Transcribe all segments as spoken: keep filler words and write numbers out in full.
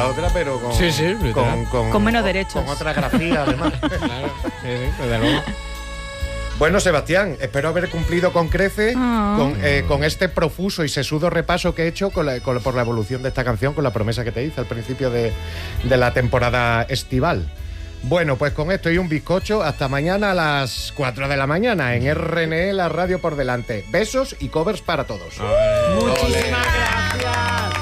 la otra, pero con, sí, sí, con, con, con menos derechos. Con otra grafía, además. Claro, sí, sí, desde luego. Bueno, Sebastián, espero haber cumplido con creces Oh. con, eh, con este profuso y sesudo repaso que he hecho con la, con, por la evolución de esta canción, con la promesa que te hice al principio de, de la temporada estival. Bueno, pues con esto y un bizcocho, hasta mañana a las cuatro de la mañana en R N E, la radio por delante. Besos y covers para todos. Muchísimas gracias.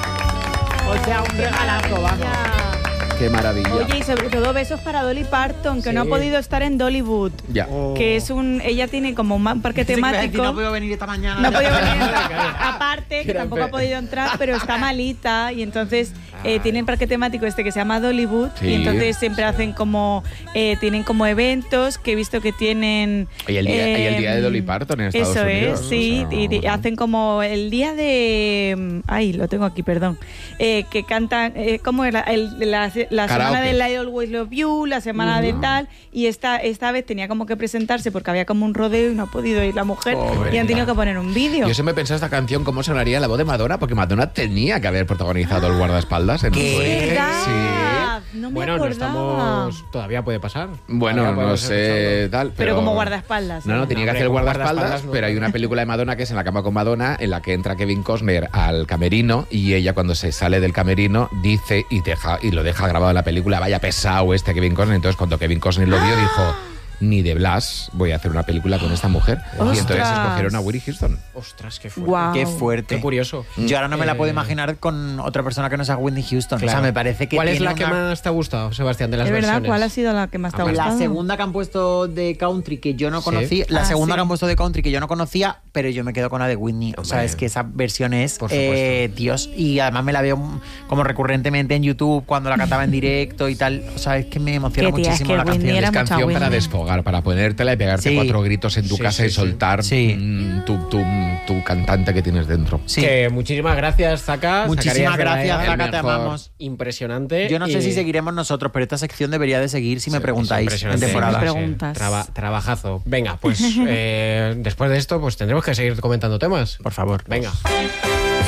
O sea, un regalazo, vamos. Qué maravilla. Oye, y sobre todo besos para Dolly Parton, que Sí. no ha podido estar en Dollywood. Ya. Que es un... Ella tiene como un parque Sí, que me iba a decir, temático. no puedo venir esta mañana. No ha podido venir. Aparte, que Era tampoco ha pe- podido entrar, pero está malita. Y entonces eh, tiene el parque temático este que se llama Dollywood. Sí. Y entonces siempre hacen como... Eh, tienen como eventos que he visto que tienen... Y el día, y el día de eh, Dolly Parton en Estados Eso Unidos. es, sí. O sea, y, y vamos, ¿no? hacen como el día de... Ay, lo tengo aquí, perdón. Eh, que cantan... Eh, ¿Cómo era? El, la la semana Karaoke. del I Always Love You, la semana de tal, y esta, esta vez tenía como que presentarse porque había como un rodeo y no ha podido ir la mujer Pobre. y han tenido que poner un vídeo. Yo siempre he pensado esta canción cómo sonaría la voz de Madonna, porque Madonna tenía que haber protagonizado el guardaespaldas en ¿Qué? su origen. ¿Verdad? Sí. No me Bueno, no acordaba. estamos... Todavía puede pasar. Bueno, Todavía no podemos sé escucharlo. tal, pero... Pero como guardaespaldas. No, no, ¿eh? tenía No, que hacer el hombre, como guardaespaldas, guardaespaldas no. pero hay una película de Madonna que es En la cama con Madonna, en la que entra Kevin Costner al camerino y ella cuando se sale del camerino dice y deja y lo deja grabado en la película, vaya pesado este Kevin Costner. Entonces cuando Kevin Costner lo vio dijo, ni de Blas voy a hacer una película con esta mujer. Y entonces ¡Ostras! escogieron a Whitney Houston. Ostras, qué fuerte. Guau. Qué fuerte. Qué curioso. Yo ahora no me la puedo Eh, imaginar con otra persona que no sea Whitney Houston. Claro. O sea, me parece que ¿Cuál es tiene la que una- más te ha gustado, Sebastián, de las ¿Es verdad? versiones? ¿Cuál ha sido la que más te ha Ah, gustado? La segunda que han puesto de country que yo no Sí. conocía, la Ah, segunda sí. que han puesto de country que yo no conocía, pero yo me quedo con la de Whitney. O sea, Hombre. es que esa versión es, Por supuesto. eh, Dios, y además me la veo como recurrentemente en YouTube cuando la cantaba en directo y tal. O sea, es que me emociona Qué tía, es muchísimo que la Whitney canción. era Es mucha canción para Whitney. desfogar, para ponértela y pegarte Sí. cuatro gritos en tu Sí, casa sí, y sí. soltar Sí. mm, tu, tu, tu cantante que tienes dentro. Sí. Que muchísimas gracias, Zaka. Muchísimas Zacarías gracias, Verdaera. Zaka, te mejor. amamos. Impresionante. Yo no sé y- si seguiremos nosotros, pero esta sección debería de seguir si me Sí, preguntáis es en impresionante. temporada. Sí, preguntas. Traba- trabajazo. Venga, pues eh, después de esto, pues tendremos que seguir comentando temas. Por favor. Venga.